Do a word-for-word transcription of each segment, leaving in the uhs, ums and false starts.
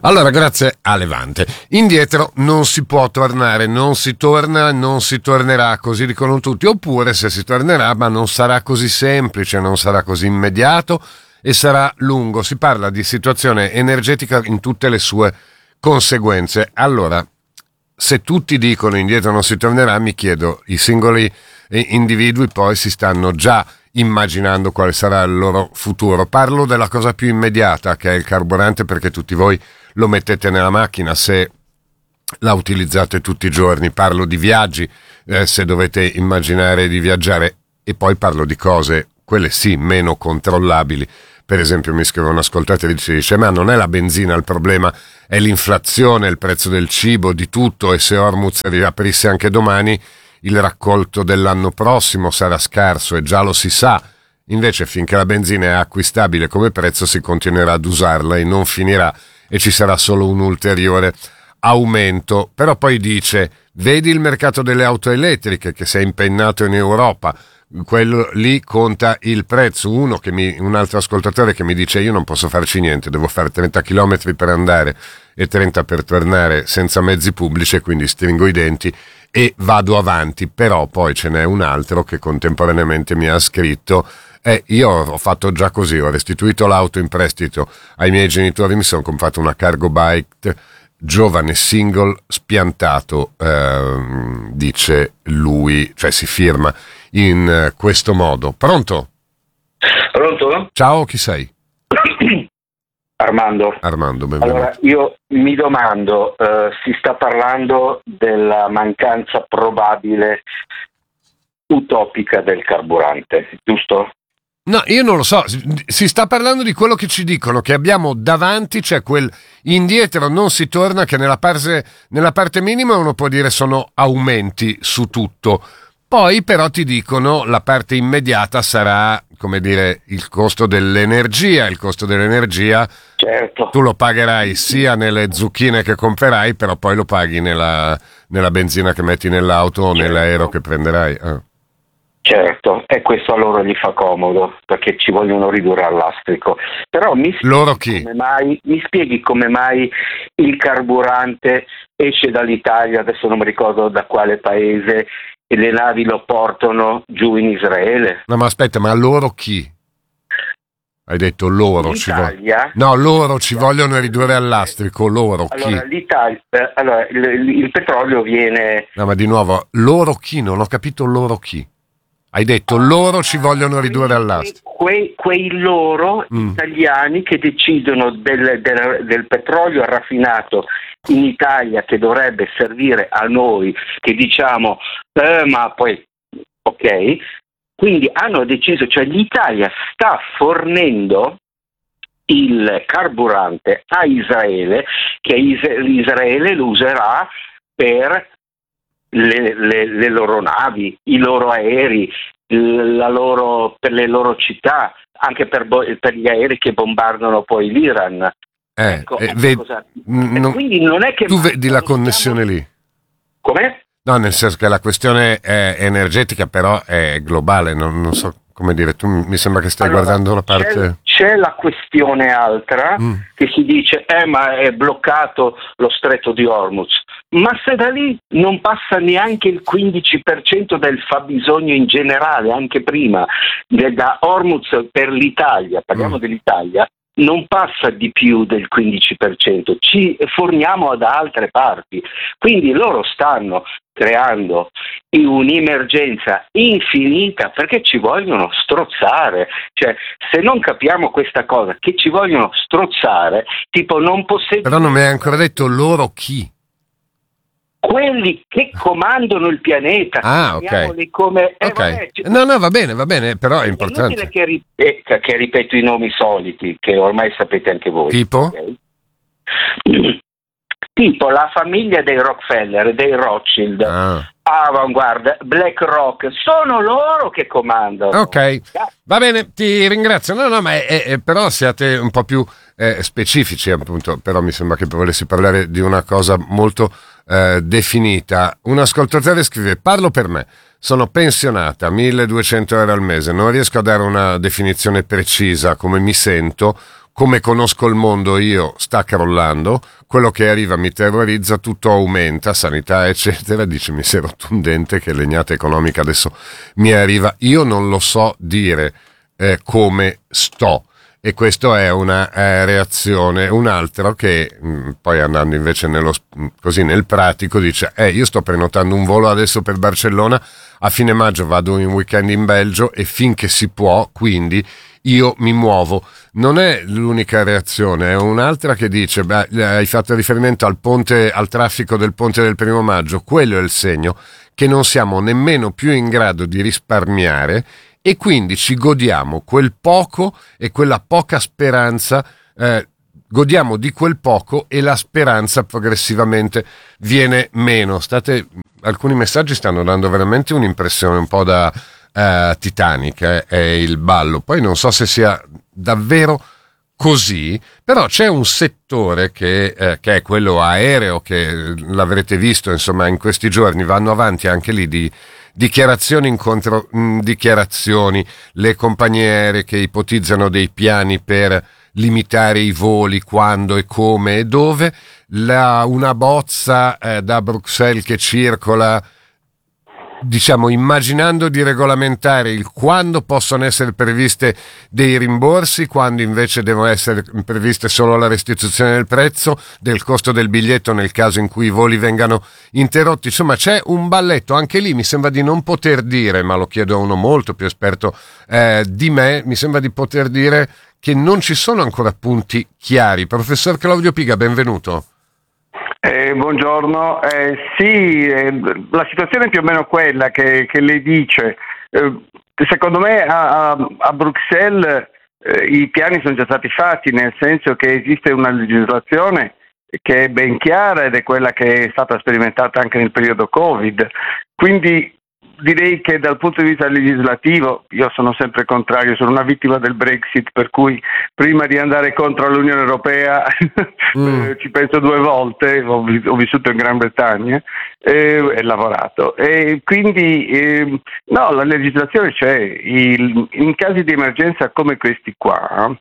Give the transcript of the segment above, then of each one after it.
Allora, grazie a Levante. Indietro non si può tornare, non si torna, non si tornerà, così dicono tutti. Oppure se si tornerà, ma non sarà così semplice, non sarà così immediato e sarà lungo. Si parla di situazione energetica in tutte le sue conseguenze. Allora, se tutti dicono indietro non si tornerà, mi chiedo, i singoli individui poi si stanno già immaginando quale sarà il loro futuro. Parlo della cosa più immediata, che è il carburante, perché tutti voi lo mettete nella macchina se la utilizzate tutti i giorni. Parlo di viaggi, eh, se dovete immaginare di viaggiare, e poi parlo di cose, quelle sì, meno controllabili. Per esempio mi scrive un ascoltatore e dice, ma non è la benzina il problema, è l'inflazione, il prezzo del cibo, di tutto, e se Hormuz riaprisse anche domani il raccolto dell'anno prossimo sarà scarso e già lo si sa. Invece finché la benzina è acquistabile come prezzo si continuerà ad usarla e non finirà, e ci sarà solo un ulteriore aumento. Però poi dice, vedi il mercato delle auto elettriche che si è impennato in Europa, quello lì conta il prezzo. Uno che mi, un altro ascoltatore che mi dice, io non posso farci niente, devo fare trenta chilometri per andare e trenta per tornare senza mezzi pubblici, e quindi stringo i denti e vado avanti. Però poi ce n'è un altro che contemporaneamente mi ha scritto, eh, io ho fatto già così, ho restituito l'auto in prestito ai miei genitori, mi sono comprato una cargo bike, giovane single spiantato, ehm, dice lui, cioè si firma in eh, questo modo. Pronto? Pronto? Ciao, chi sei? Armando. Armando, benvenuto. Allora, io mi domando, eh, si sta parlando della mancanza probabile utopica del carburante, giusto? No, io non lo so, si sta parlando di quello che ci dicono, che abbiamo davanti, cioè quel indietro non si torna, che nella parte, nella parte minima uno può dire sono aumenti su tutto. Poi però ti dicono la parte immediata sarà, come dire, il costo dell'energia. Il costo dell'energia, certo, tu lo pagherai sia nelle zucchine che comprerai, però poi lo paghi nella, nella benzina che metti nell'auto o certo. nell'aereo che prenderai. Ah. Certo, e questo a loro gli fa comodo, perché ci vogliono ridurre al lastrico. Però mi spieghi, loro chi? Come mai, mi spieghi come mai il carburante esce dall'Italia, adesso non mi ricordo da quale paese, e le navi lo portano giù in Israele? No, ma aspetta, ma loro chi? Hai detto loro L'Italia? ci vogliono. No, loro ci vogliono ridurre al lastrico, loro allora, chi? L'Italia, eh, allora, il, il petrolio viene... No, ma di nuovo, loro chi? Non ho capito loro chi. Hai detto loro ci vogliono ridurre al lastrico. Quei, quei loro mm. italiani che decidono del, del, del petrolio raffinato in Italia, che dovrebbe servire a noi, che diciamo, eh, ma poi, ok, quindi hanno deciso, cioè l'Italia sta fornendo il carburante a Israele, che Israele lo userà per le, le, le loro navi, i loro aerei, la loro, per le loro città, anche per, per gli aerei che bombardano poi l'Iran. Eh, ecco, eh, ved- cosa... non... quindi non è che tu vedi la connessione siamo... lì? Com'è? No, nel senso che la questione è energetica, però è globale, non, non so come dire, tu mi sembra che stai allora, guardando la parte... C'è, c'è la questione altra, mm. che si dice, eh ma è bloccato lo stretto di Hormuz, ma se da lì non passa neanche il quindici per cento del fabbisogno in generale, anche prima, da Hormuz per l'Italia, parliamo mm. dell'Italia, non passa di più del quindici per cento, ci forniamo da altre parti, quindi loro stanno creando un'emergenza infinita perché ci vogliono strozzare, cioè se non capiamo questa cosa, che ci vogliono strozzare, tipo non possiamo... Però non mi hai ancora detto loro chi? Quelli che comandano il pianeta. Ah, ok. Come, eh, okay. vabbè, cioè, no, no, va bene, va bene, però è importante. È che, ri- eh, che ripeto i nomi soliti, che ormai sapete anche voi. Tipo? Okay? Tipo la famiglia dei Rockefeller, dei Rothschild, ah. Avanguard, BlackRock, sono loro che comandano. Ok, va bene, ti ringrazio. No, no, ma è, è, però siate un po' più eh, specifici, appunto, però mi sembra che volessi parlare di una cosa molto eh, definita. Un ascoltatore scrive, parlo per me, sono pensionata, milleduecento euro al mese, non riesco a dare una definizione precisa come mi sento, come conosco il mondo io, sta crollando, quello che arriva mi terrorizza, tutto aumenta, sanità eccetera, dice mi sei rotto un dente, che legnata economica adesso mi arriva, io non lo so dire eh, come sto. E questo è una eh, reazione. Un altro che mh, poi andando invece nello, così nel pratico dice eh, io sto prenotando un volo adesso per Barcellona, a fine maggio vado in weekend in Belgio e finché si può, quindi io mi muovo. Non è l'unica reazione, è un'altra che dice beh, hai fatto riferimento al ponte, al traffico del ponte del primo maggio, quello è il segno che non siamo nemmeno più in grado di risparmiare e quindi ci godiamo quel poco e quella poca speranza, eh, godiamo di quel poco e la speranza progressivamente viene meno. State, alcuni messaggi stanno dando veramente un'impressione un po' da eh, Titanic, eh, è il ballo. Poi non so se sia davvero così, però c'è un settore che, eh, che è quello aereo, che l'avrete visto, insomma, in questi giorni vanno avanti anche lì di dichiarazioni in contro mh, dichiarazioni, le compagnie aeree che ipotizzano dei piani per limitare i voli, quando e come e dove, la, una bozza eh, da Bruxelles che circola, diciamo immaginando di regolamentare il quando possono essere previste dei rimborsi, quando invece devono essere previste solo la restituzione del prezzo, del costo del biglietto nel caso in cui i voli vengano interrotti. Insomma c'è un balletto, anche lì mi sembra di non poter dire, ma lo chiedo a uno molto più esperto eh, di me, mi sembra di poter dire che non ci sono ancora punti chiari. Professor Claudio Piga, benvenuto. Eh, buongiorno, eh, sì, eh, la situazione è più o meno quella che, che lei dice. Eh, secondo me a, a, a Bruxelles eh, i piani sono già stati fatti, nel senso che esiste una legislazione che è ben chiara ed è quella che è stata sperimentata anche nel periodo Covid, quindi direi che dal punto di vista legislativo io sono sempre contrario, sono una vittima del Brexit, per cui prima di andare contro l'Unione Europea mm. ci penso due volte, ho, ho vissuto in Gran Bretagna e, e lavorato, e quindi eh, no, la legislazione c'è. Il, in casi di emergenza come questi qua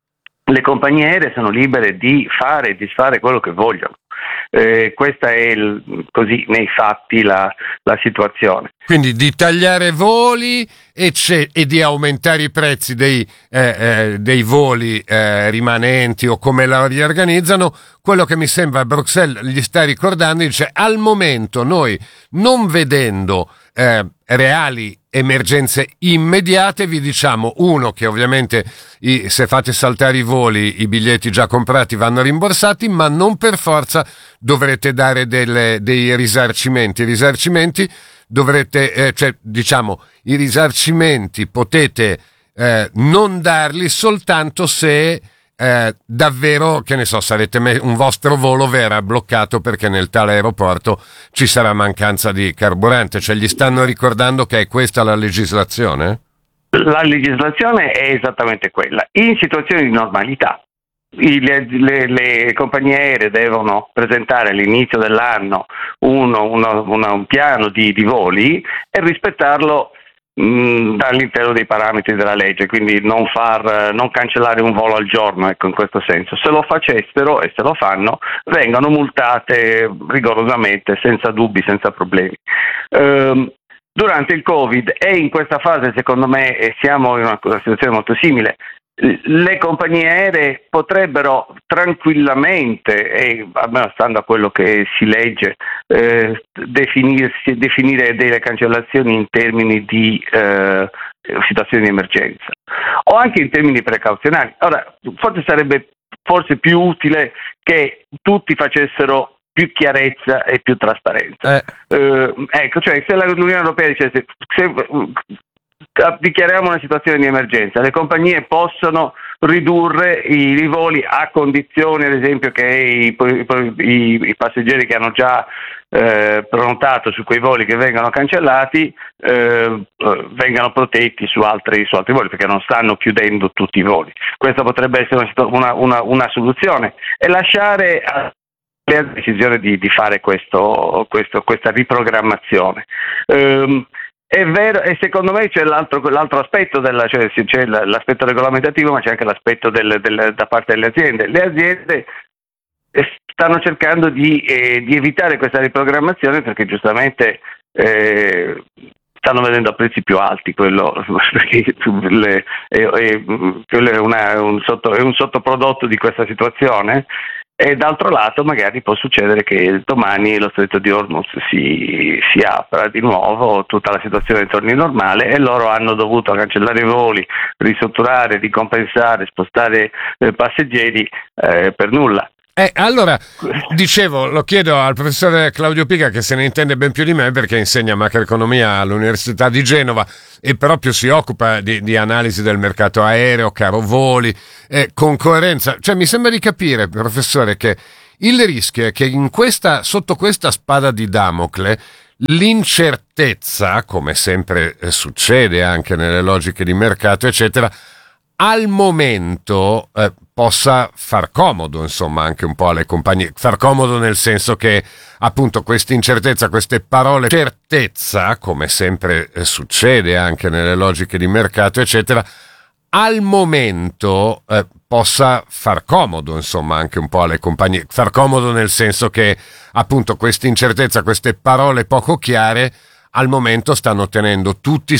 le compagnie aeree sono libere di fare e disfare quello che vogliono. Eh, questa è il, così nei fatti la, la situazione. Quindi di tagliare voli e, c'è, e di aumentare i prezzi dei, eh, eh, dei voli eh, rimanenti o come la riorganizzano. Quello che mi sembra a Bruxelles gli sta ricordando, dice al momento noi non vedendo eh, reali emergenze immediate vi diciamo uno che ovviamente i, se fate saltare i voli i biglietti già comprati vanno rimborsati, ma non per forza dovrete dare delle, dei risarcimenti. I risarcimenti dovrete, eh, cioè diciamo i risarcimenti potete eh, non darli soltanto se Eh, davvero, che ne so, sarete me- un vostro volo verrà bloccato perché nel tale aeroporto ci sarà mancanza di carburante. Cioè gli stanno ricordando che è questa la legislazione? La legislazione è esattamente quella. In situazioni di normalità i, le, le, le compagnie aeree devono presentare all'inizio dell'anno uno, uno, uno, un piano di, di voli e rispettarlo dall'interno dei parametri della legge, quindi non far non cancellare un volo al giorno, ecco, in questo senso. Se lo facessero, e se lo fanno, vengono multate rigorosamente, senza dubbi, senza problemi. Ehm, durante il Covid e in questa fase, secondo me, siamo in una, una situazione molto simile. Le compagnie aeree potrebbero tranquillamente, e almeno stando a quello che si legge, eh, definirsi, definire delle cancellazioni in termini di eh, situazioni di emergenza o anche in termini precauzionali. Ora, forse sarebbe forse più utile che tutti facessero più chiarezza e più trasparenza. Eh. Eh, ecco, cioè se l'Unione Europea dicesse se, dichiariamo una situazione di emergenza, le compagnie possono ridurre i, i voli a condizione, ad esempio, che i, i, i passeggeri che hanno già eh, prenotato su quei voli che vengono cancellati eh, vengano protetti su altri, su altri voli, perché non stanno chiudendo tutti i voli. Questa potrebbe essere una, una, una soluzione, e lasciare a la decisione di, di fare questo, questo, questa riprogrammazione. Um, È vero, e secondo me c'è l'altro, l'altro aspetto, della, cioè c'è l'aspetto regolamentativo, ma c'è anche l'aspetto del, del, da parte delle aziende. Le aziende stanno cercando di, eh, di evitare questa riprogrammazione perché giustamente eh, stanno vedendo a prezzi più alti, quello, perché le, è, è, quello è, una, un sotto, è un sottoprodotto di questa situazione. E d'altro lato magari può succedere che domani lo stretto di Hormuz si, si apra di nuovo, tutta la situazione torni normale e loro hanno dovuto cancellare i voli, ristrutturare, ricompensare, spostare eh, passeggeri eh, per nulla. Eh, allora, dicevo, lo chiedo al professore Claudio Pica che se ne intende ben più di me perché insegna macroeconomia all'Università di Genova e proprio si occupa di, di analisi del mercato aereo, caro voli, eh, concorrenza. Cioè mi sembra di capire, professore, che il rischio è che in questa, sotto questa spada di Damocle l'incertezza, come sempre eh, succede anche nelle logiche di mercato, eccetera, al momento eh, possa far comodo, insomma, anche un po' alle compagnie, far comodo nel senso che appunto questa incertezza, queste parole certezza, come sempre eh, succede anche nelle logiche di mercato, eccetera, al momento eh, possa far comodo, insomma, anche un po' alle compagnie, far comodo nel senso che appunto questa incertezza, queste parole poco chiare al momento stanno tenendo tutti